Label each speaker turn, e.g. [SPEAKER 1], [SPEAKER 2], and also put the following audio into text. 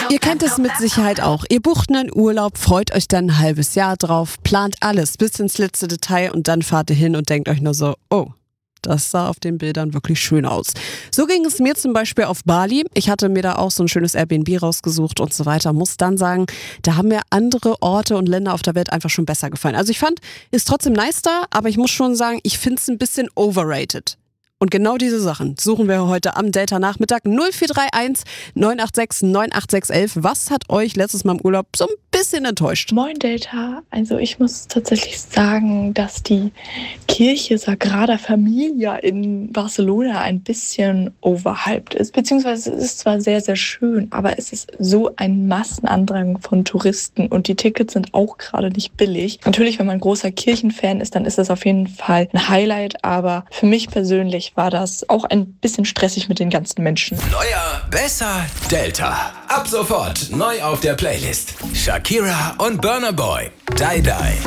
[SPEAKER 1] Ihr kennt es mit Sicherheit auch. Ihr bucht einen Urlaub, freut euch dann ein halbes Jahr drauf, plant alles bis ins letzte Detail und dann fahrt ihr hin und denkt euch nur so, oh, das sah auf den Bildern wirklich schön aus. So ging es mir zum Beispiel auf Bali. Ich hatte mir da auch so ein schönes Airbnb rausgesucht und so weiter. Muss dann sagen, da haben mir andere Orte und Länder auf der Welt einfach schon besser gefallen. Also ich fand, ist trotzdem nice da, aber ich muss schon sagen, ich finde es ein bisschen overrated. Und genau diese Sachen suchen wir heute am Delta-Nachmittag 0431 986 98611. Was hat euch letztes Mal im Urlaub so ein bisschen enttäuscht?
[SPEAKER 2] Moin Delta, also ich muss tatsächlich sagen, dass die Kirche Sagrada Familia in Barcelona ein bisschen overhyped ist. Beziehungsweise es ist zwar sehr, sehr schön, aber es ist so ein Massenandrang von Touristen und die Tickets sind auch gerade nicht billig. Natürlich, wenn man großer Kirchenfan ist, dann ist das auf jeden Fall ein Highlight, aber für mich persönlich war das auch ein bisschen stressig mit den ganzen Menschen.
[SPEAKER 3] Neuer, besser, Delta. Ab sofort neu auf der Playlist. Shakira und Burna Boy. Die Die.